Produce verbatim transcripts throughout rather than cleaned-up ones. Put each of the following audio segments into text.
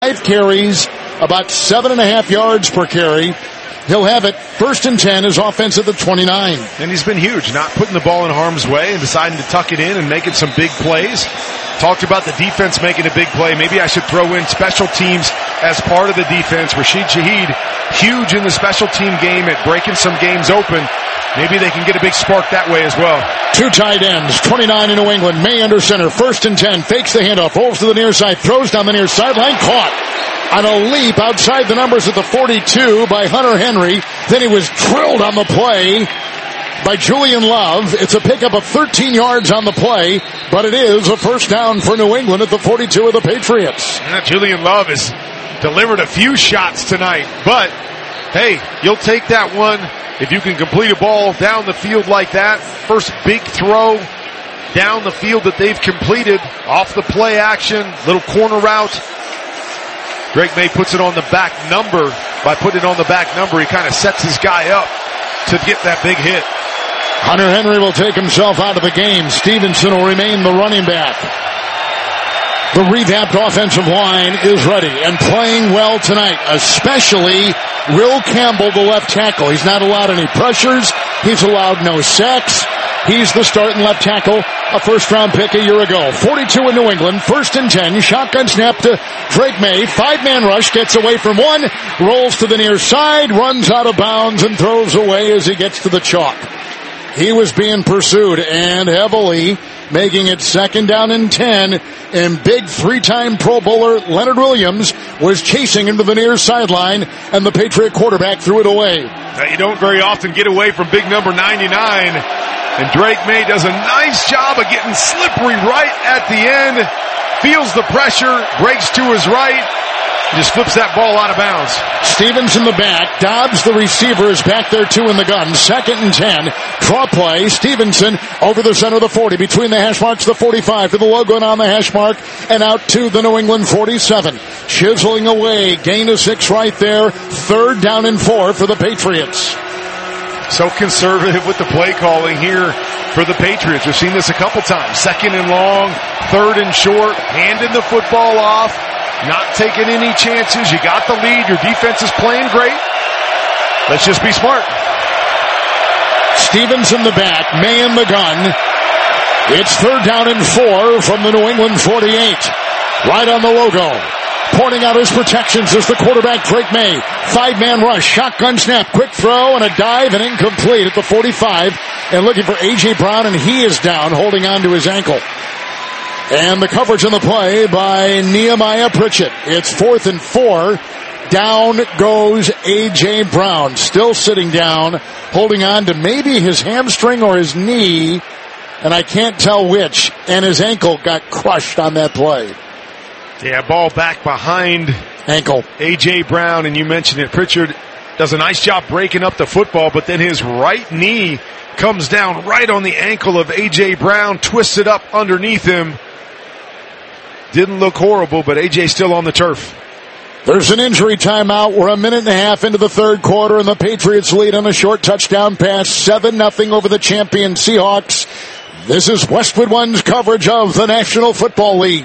Five carries, about seven and a half yards per carry. He'll have it first and ten, his offense at the twenty-nine. And he's been huge, not putting the ball in harm's way and deciding to tuck it in and making some big plays. Talked about the defense making a big play. Maybe I should throw in special teams as part of the defense. Rashid Shaheed, huge in the special team game at breaking some games open. Maybe they can get a big spark that way as well. Two tight ends, twenty-nine in New England. May under center, first and ten, fakes the handoff, rolls to the near side, throws down the near sideline, caught on a leap outside the numbers at the forty-two by Hunter Henry. Then he was drilled on the play by Julian Love. It's a pickup of thirteen yards on the play, but it is a first down for New England at the forty-two of the Patriots. Yeah, Julian Love has delivered a few shots tonight, but hey, you'll take that one if you can complete a ball down the field like that. First big throw down the field that they've completed off the play action, little corner route. Drake May puts it on the back number. By putting it on the back number, he kind of sets his guy up to get that big hit. Hunter Henry will take himself out of the game. Stevenson will remain the running back. The revamped offensive line is ready and playing well tonight, especially Will Campbell, the left tackle. He's not allowed any pressures. He's allowed no sacks. He's the starting left tackle, a first-round pick a year ago. forty-two in New England, first and ten, shotgun snap to Drake May. Five-man rush, gets away from one, rolls to the near side, runs out of bounds, and throws away as he gets to the chalk. He was being pursued, and heavily, making it second down and ten, and big three-time Pro Bowler Leonard Williams was chasing into the near sideline, and the Patriot quarterback threw it away. Now, you don't very often get away from big number ninety-nine, and Drake May does a nice job of getting slippery right at the end, feels the pressure, breaks to his right, just flips that ball out of bounds. Stevens in the back. Dobbs, the receiver, is back there too in the gun. Second and ten. Draw play. Stevenson over the center of the forty. Between the hash marks, the forty-five to the logo and on the hash mark. And out to the New England forty-seven. Chiseling away. Gain of six right there. Third down and four for the Patriots. So conservative with the play calling here for the Patriots. We've seen this a couple times. Second and long. Third and short. Handing the football off. Not taking any chances. You got the lead. Your defense is playing great. Let's just be smart. Stevens in the back. May in the gun. It's third down and four from the New England forty-eight. Right on the logo. Pointing out his protections is the quarterback, Drake May. Five-man rush. Shotgun snap. Quick throw and a dive and incomplete at the forty-five. And looking for A J. Brown, and he is down, holding on to his ankle. And the coverage on the play by Nehemiah Pritchett. It's fourth and four. Down goes A J. Brown. Still sitting down, holding on to maybe his hamstring or his knee, and I can't tell which. And his ankle got crushed on that play. Yeah, ball back behind ankle. A J. Brown, and you mentioned it. Pritchard does a nice job breaking up the football, but then his right knee comes down right on the ankle of A J. Brown, twists it up underneath him. Didn't look horrible, but A J still on the turf. There's an injury timeout. We're a minute and a half into the third quarter, and the Patriots lead on a short touchdown pass, seven nothing over the champion Seahawks. This is Westwood One's coverage of the National Football League.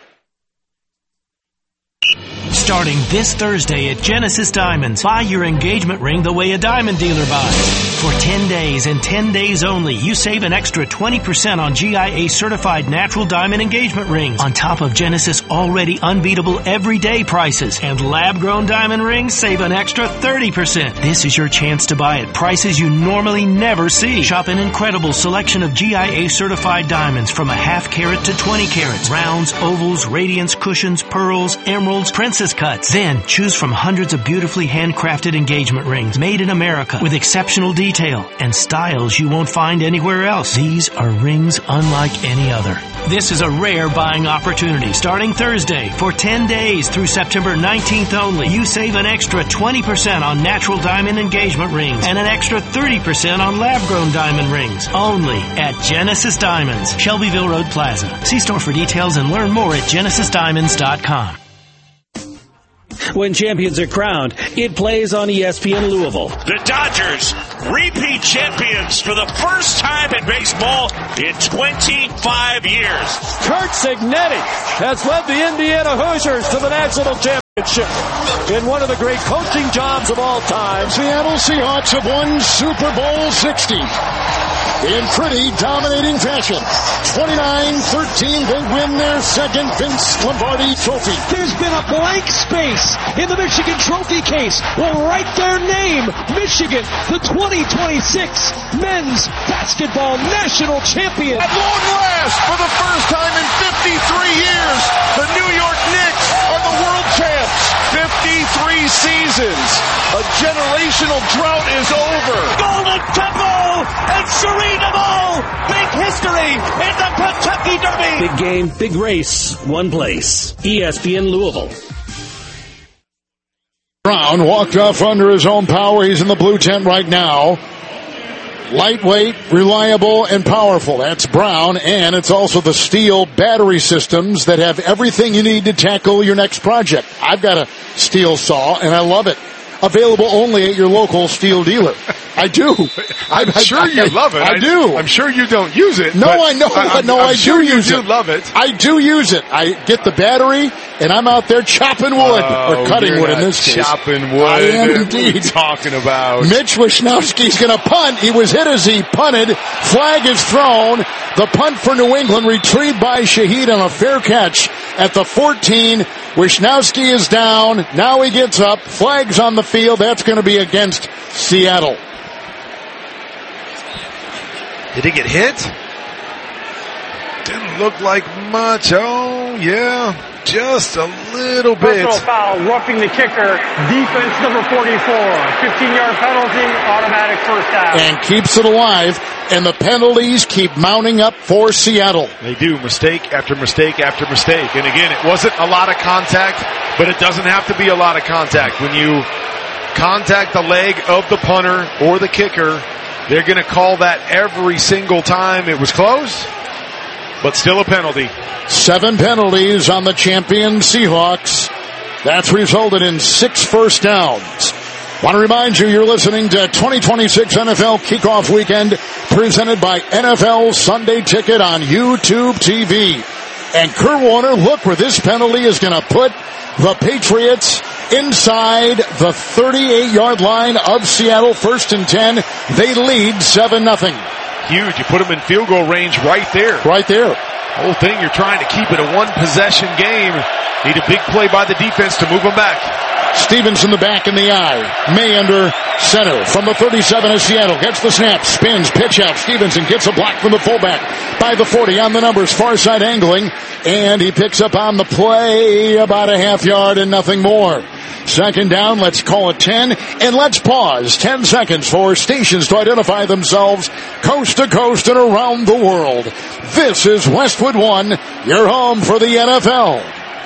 Starting this Thursday at Genesis Diamonds, buy your engagement ring the way a diamond dealer buys. For ten days and ten days only, you save an extra twenty percent on G I A certified natural diamond engagement rings. On top of Genesis already unbeatable everyday prices, and lab-grown diamond rings save an extra thirty percent. This is your chance to buy at prices you normally never see. Shop an incredible selection of G I A certified diamonds from a half carat to twenty carats. Rounds, ovals, radiance, cushions, pearls, emeralds, princess cuts. Then choose from hundreds of beautifully handcrafted engagement rings made in America with exceptional detail and styles you won't find anywhere else. These are rings unlike any other. This is a rare buying opportunity. Starting Thursday for ten days through September nineteenth only, you save an extra twenty percent on natural diamond engagement rings and an extra thirty percent on lab-grown diamond rings. Only at Genesis Diamonds, Shelbyville Road Plaza. See store for details and learn more at genesis diamonds dot com. When champions are crowned, it plays on E S P N Louisville. The Dodgers, repeat champions for the first time in baseball in twenty-five years. Curt Cignetti has led the Indiana Hoosiers to the national championship. In one of the great coaching jobs of all time, Seattle Seahawks have won Super Bowl sixty in pretty dominating fashion. twenty-nine thirteen, they win their second Vince Lombardi trophy. There's been a blank space in the Michigan trophy case. We'll write their name, Michigan, the twenty twenty-six Men's Basketball National Champion. At long last, for the first time in fifty-three years, the New York Knicks are the world champs. fifty-three seasons. A generational drought is over. Golden Temple and Serena Ball. Big history in the Kentucky Derby. Big game, big race, one place. E S P N Louisville. Brown walked off under his own power. He's in the blue tent right now. Lightweight, reliable, and powerful. That's Brown, and it's also the Steel battery systems that have everything you need to tackle your next project. I've got a Steel saw, and I love it. Available only at your local Steel dealer. I do. I'm I, sure I, you I, love it. I, I do. I'm sure you don't use it. No, I know. I, no, I'm I sure do you use do it. love it. I do use it. I get the battery, and I'm out there chopping wood Oh, or cutting you're wood in not this case. Chopping wood. I am What are indeed. you talking about? Mitch Wisnowski's going to punt. He was hit as he punted. Flag is thrown. The punt for New England retrieved by Shaheed on a fair catch at the fourteen. Wisnowski is down. Now he gets up. Flags on the field. That's going to be against Seattle. Did he get hit? Didn't look like much. Oh, yeah. Just a little bit. Personal foul, roughing the kicker, defense number forty-four. fifteen-yard penalty, automatic first down. And keeps it alive, and the penalties keep mounting up for Seattle. They do, mistake after mistake after mistake. And again, it wasn't a lot of contact, but it doesn't have to be a lot of contact. When you contact the leg of the punter or the kicker, they're going to call that every single time. It was close, but still a penalty. Seven penalties on the champion Seahawks. That's resulted in six first downs. Want to remind you, you're listening to twenty twenty-six N F L Kickoff Weekend, presented by N F L Sunday Ticket on YouTube T V. And Kurt Warner, look where this penalty is going to put the Patriots inside the thirty-eight-yard line of Seattle. First and ten. They lead seven nothing. Huge. You put them in field goal range right there. Right there. Whole thing, you're trying to keep it a one-possession game. Need a big play by the defense to move them back. Stevenson the back in the eye. May under center from the thirty-seven of Seattle. Gets the snap, spins, pitch out. Stevenson gets a block from the fullback by the forty on the numbers, far side angling, and he picks up on the play about a half yard and nothing more. Second down, let's call it ten, and let's pause ten seconds for stations to identify themselves coast to coast and around the world. This is Westwood One, your home for the N F L.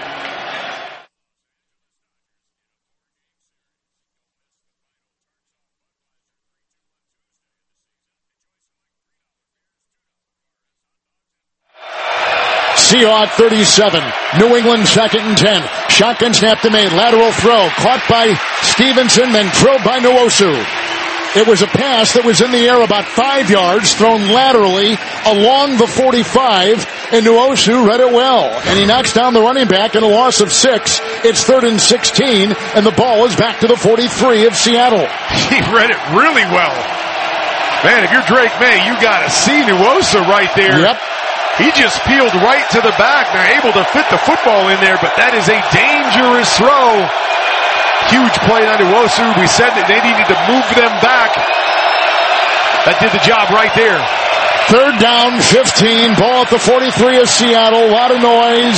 Seahawk thirty-seven. New England second and ten. Shotgun snap to May. Lateral throw. Caught by Stevenson, then drilled by Nwosu. It was a pass that was in the air about five yards, thrown laterally along the forty-five, and Nwosu read it well. And he knocks down the running back in a loss of six. It's third and sixteen, and the ball is back to the forty-three of Seattle. He read it really well. Man, if you're Drake May, you got to see Nwosu right there. Yep. He just peeled right to the back. They're able to fit the football in there, but that is a dangerous throw. Huge play on Nwosu. We said that they needed to move them back. That did the job right there. Third down, fifteen. Ball at the forty-three of Seattle. A lot of noise.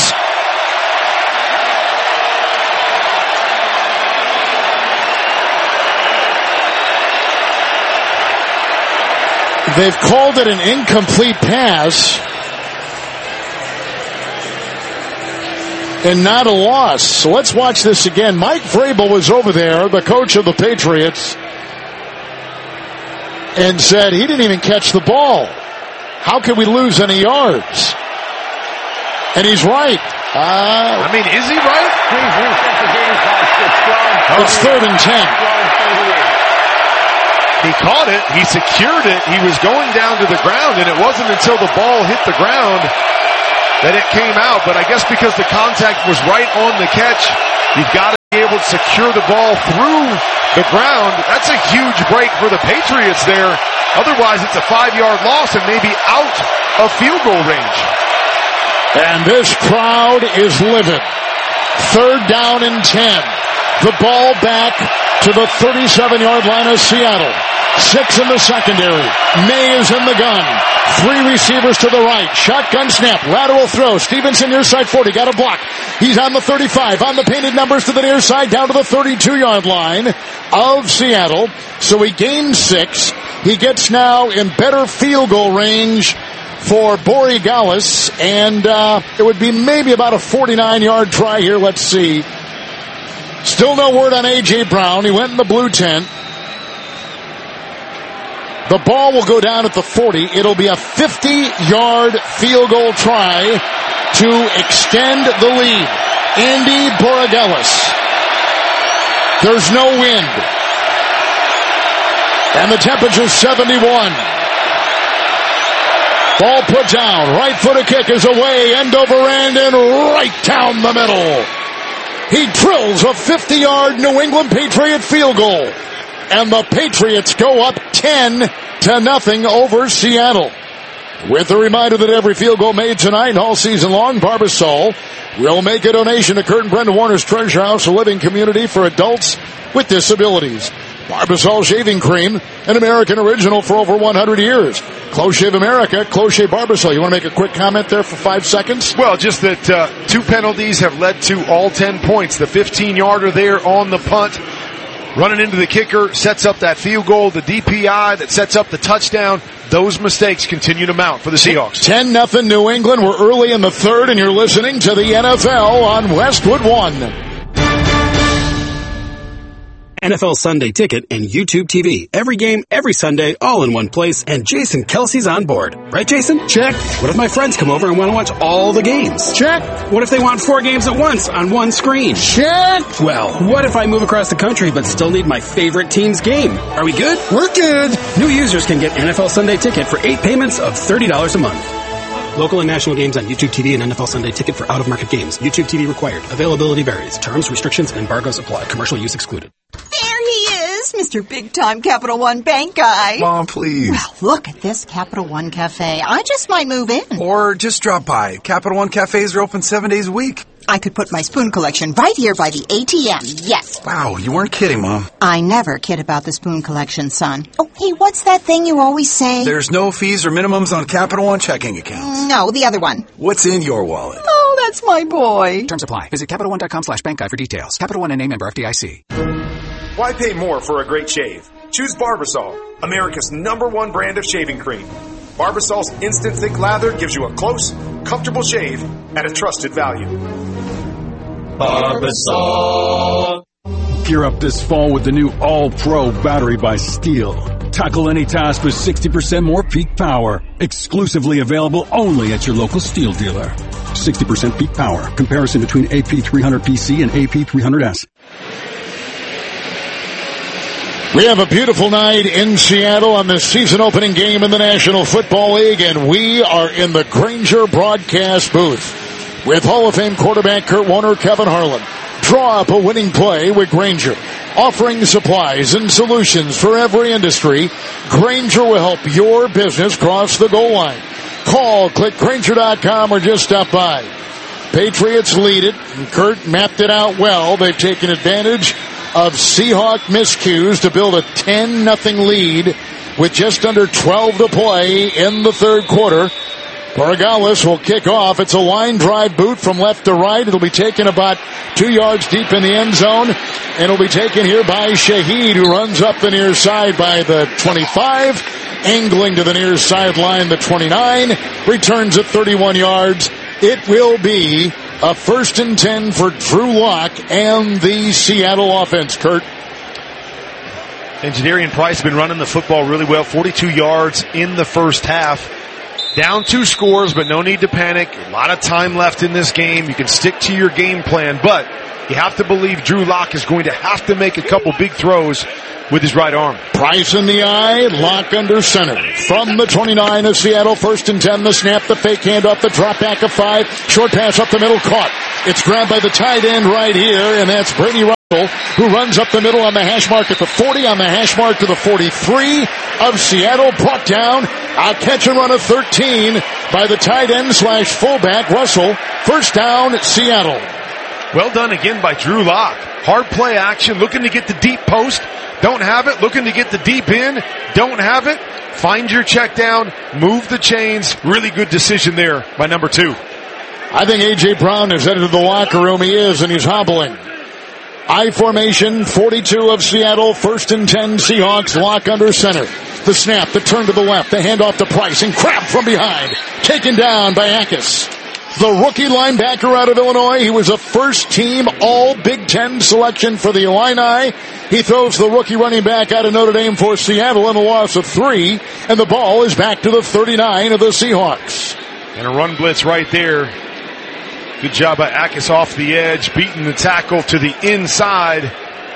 They've called it an incomplete pass. And not a loss. So let's watch this again. Mike Vrabel was over there, the coach of the Patriots, and said he didn't even catch the ball. How could we lose any yards? And he's right. Uh, I mean, is he right? Please reset the game clock. It's third and ten. He caught it. He secured it. He was going down to the ground, and it wasn't until the ball hit the ground that it came out. But I guess because the contact was right on the catch, you've got to able to secure the ball through the ground. That's a huge break for the Patriots there. Otherwise, it's a five-yard loss and maybe out of field goal range. And this crowd is livid. Third down and ten. The ball back to the thirty-seven-yard line of Seattle. Six in the secondary. May is in the gun. Three receivers to the right. Shotgun snap. Lateral throw. Stevenson near side forty. Got a block. He's on the thirty-five. On the painted numbers to the near side. Down to the thirty-two-yard line of Seattle. So he gains six. He gets now in better field goal range for Borregales. And uh, it would be maybe about a forty-nine-yard try here. Let's see. Still no word on A J. Brown. He went in the blue tent. The ball will go down at the forty. It'll be a fifty-yard field goal try to extend the lead. Andy Borregales. There's no wind. And the temperature's seventy-one. Ball put down. Right footed kick is away. End over end and right down the middle. He drills a fifty-yard New England Patriot field goal. And the Patriots go up ten to nothing over Seattle. With a reminder that every field goal made tonight and all season long, Barbasol will make a donation to Kurt and Brenda Warner's Treasure House, a living community for adults with disabilities. Barbasol Shaving Cream, an American original for over one hundred years. Close Shave America, Close Shave Barbasol. You want to make a quick comment there for five seconds? Well, just that uh, two penalties have led to all ten points. The fifteen-yarder there on the punt, running into the kicker, sets up that field goal. The D P I that sets up the touchdown. Those mistakes continue to mount for the Seahawks. ten nothing New England. We're early in the third, and you're listening to the N F L on Westwood One. N F L Sunday Ticket and YouTube T V. Every game, every Sunday, all in one place, and Jason Kelsey's on board. Right, Jason? Check. What if my friends come over and want to watch all the games? Check. What if they want four games at once on one screen? Check. Well, what if I move across the country but still need my favorite team's game? Are we good? We're good. New users can get N F L Sunday Ticket for eight payments of thirty dollars a month. Local and national games on YouTube T V and N F L Sunday Ticket for out-of-market games. YouTube T V required. Availability varies. Terms, restrictions, and embargoes apply. Commercial use excluded. There he is, Mister Big-Time Capital One Bank guy. Mom, please. Well, look at this Capital One Cafe. I just might move in. Or just drop by. Capital One Cafes are open seven days a week. I could put my spoon collection right here by the A T M, yes. Wow, you weren't kidding, Mom. I never kid about the spoon collection, son. Oh, hey, what's that thing you always say? There's no fees or minimums on Capital One checking accounts. No, the other one. What's in your wallet? Oh, that's my boy. Terms apply. Visit Capital One dot com slash bank guide for details. Capital One and name member F D I C. Why pay more for a great shave? Choose Barbasol, America's number one brand of shaving cream. Barbasol's instant thick lather gives you a close, comfortable shave at a trusted value. Barbasol. Gear up this fall with the new All-Pro battery by Steel. Tackle any task with sixty percent more peak power. Exclusively available only at your local Steel dealer. sixty percent peak power. Comparison between A P three hundred P C and A P three hundred S. We have a beautiful night in Seattle on the season opening game in the National Football League, and we are in the Grainger broadcast booth with Hall of Fame quarterback Kurt Warner, Kevin Harlan. Draw up a winning play with Grainger. Offering supplies and solutions for every industry, Grainger will help your business cross the goal line. Call, click Grainger dot com, or just stop by. Patriots lead it, and Kurt mapped it out well. They've taken advantage of Seahawk miscues to build a ten nothing lead with just under twelve to play in the third quarter. Borregales will kick off. It's a line drive boot from left to right. It'll be taken about two yards deep in the end zone, and it'll be taken here by Shaheed, who runs up the near side by the twenty-five, angling to the near sideline, the twenty-nine, returns at thirty-one yards. It will be a first and ten for Drew Lock and the Seattle offense, Kurt. Engineering Price has been running the football really well. forty-two yards in the first half. Down two scores, but no need to panic. A lot of time left in this game. You can stick to your game plan, but you have to believe Drew Lock is going to have to make a couple big throws with his right arm. Price in the eye, Lock under center. From the twenty-nine of Seattle, first and ten, the snap, the fake handoff, the drop back of five, short pass up the middle, caught. It's grabbed by the tight end right here, and that's Brady who runs up the middle on the hash mark at the forty, on the hash mark to the forty-three of Seattle, brought down. A catch and run of thirteen by the tight end slash fullback, Russell. First down, Seattle. Well done again by Drew Lock. Hard play action, looking to get the deep post. Don't have it. Looking to get the deep in. Don't have it. Find your check down. Move the chains. Really good decision there by number two. I think A J. Brown is headed to the locker room. He is, and he's hobbling. I formation, forty-two of Seattle, first and ten, Seahawks, lock under center. The snap, the turn to the left, the handoff to Price, and Crab from behind. Taken down by Akis. The rookie linebacker out of Illinois. He was a first-team All-Big Ten selection for the Illini. He throws the rookie running back out of Notre Dame for Seattle in a loss of three, and the ball is back to the thirty-nine of the Seahawks. And a run blitz right there. Good job by Akis off the edge, beating the tackle to the inside.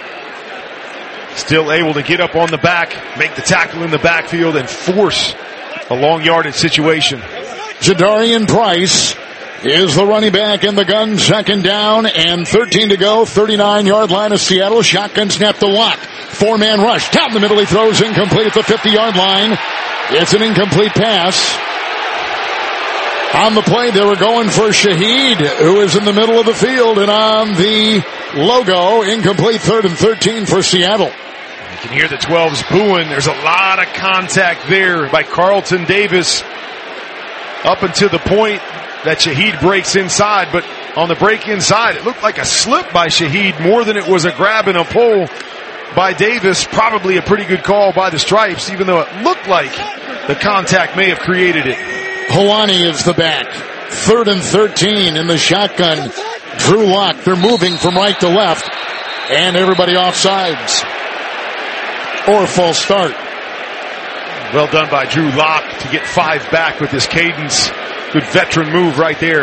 Still able to get up on the back, make the tackle in the backfield, and force a long yardage situation. Jadarian Price is the running back in the gun, second down and thirteen to go, thirty-nine-yard line of Seattle. Shotgun snap to Lock. Four-man rush. Down the middle, he throws incomplete at the fifty-yard line. It's an incomplete pass. On the play, they were going for Shaheed, who is in the middle of the field, and on the logo, incomplete, third and thirteen for Seattle. You can hear the twelves booing. There's a lot of contact there by Carlton Davis up until the point that Shaheed breaks inside, but on the break inside, it looked like a slip by Shaheed more than it was a grab and a pull by Davis. Probably a pretty good call by the Stripes, even though it looked like the contact may have created it. Holani is the back. Third and thirteen in the shotgun. Drew Lock. They're moving from right to left. And everybody off sides. Or false start. Well done by Drew Lock to get five back with this cadence. Good veteran move right there.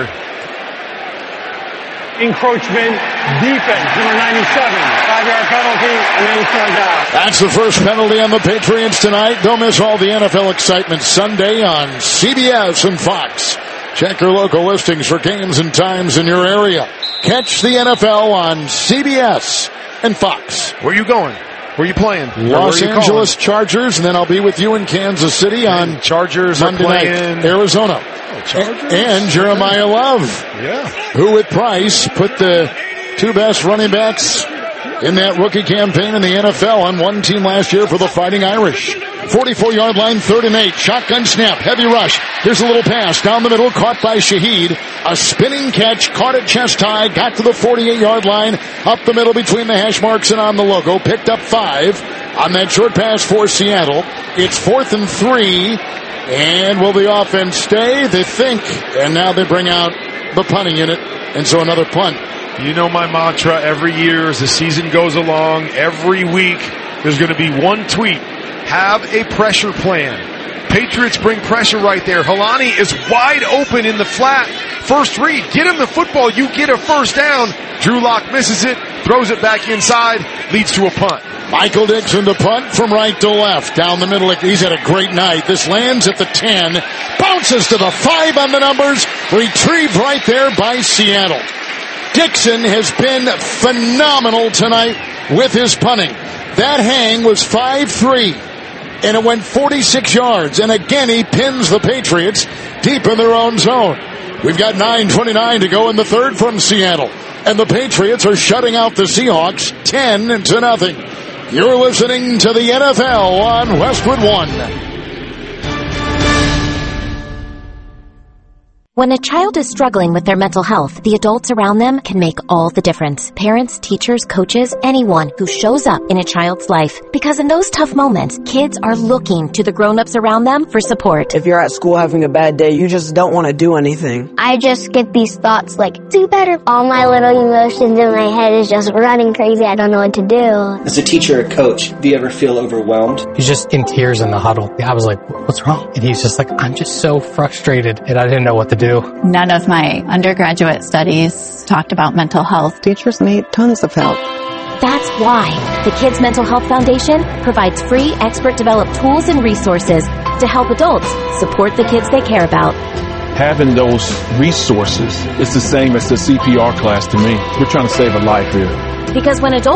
Encroachment, defense, number ninety-seven. Five-yard penalty, and then it's going down. That's the first penalty on the Patriots tonight. Don't miss all the N F L excitement Sunday on C B S and Fox. Check your local listings for games and times in your area. Catch the N F L on C B S and Fox. Where are you going? Where are you playing? Los you Angeles calling? Chargers, and then I'll be with you in Kansas City on Chargers Monday are playing night, Arizona. Oh, Chargers? And Jeremiah Love. Yeah. Who with Price put the two best running backs in that rookie campaign in the N F L on one team last year for the Fighting Irish. forty-four-yard line, third and eight. Shotgun snap, heavy rush. Here's a little pass down the middle, caught by Shaheed. A spinning catch, caught at chest high, got to the forty-eight-yard line, up the middle between the hash marks and on the logo. Picked up five on that short pass for Seattle. It's fourth and three. And will the offense stay? They think. And now they bring out the punting unit. And so another punt. You know my mantra every year as the season goes along, every week, there's going to be one tweet. Have a pressure plan. Patriots bring pressure right there. Holani is wide open in the flat. First read. Get him the football. You get a first down. Drew Lock misses it, throws it back inside, leads to a punt. Michael Dixon to punt from right to left. Down the middle. He's had a great night. This lands at the ten. Bounces to the five on the numbers. Retrieved right there by Seattle. Dixon has been phenomenal tonight with his punting. That hang was five three, and it went forty-six yards. And again, he pins the Patriots deep in their own zone. We've got nine twenty-nine to go in the third from Seattle. And the Patriots are shutting out the Seahawks ten to nothing. You're listening to the N F L on Westwood One. When a child is struggling with their mental health, the adults around them can make all the difference. Parents, teachers, coaches, anyone who shows up in a child's life. Because in those tough moments, kids are looking to the grown-ups around them for support. If you're at school having a bad day, you just don't want to do anything. I just get these thoughts like, do better. All my little emotions in my head is just running crazy. I don't know what to do. As a teacher or coach, do you ever feel overwhelmed? He's just in tears in the huddle. I was like, what's wrong? And he's just like, I'm just so frustrated, and I didn't know what to do. None of my undergraduate studies talked about mental health. Teachers need tons of help. That's why the Kids Mental Health Foundation provides free expert-developed tools and resources to help adults support the kids they care about. Having those resources is the same as the C P R class to me. We're trying to save a life here. Because when adults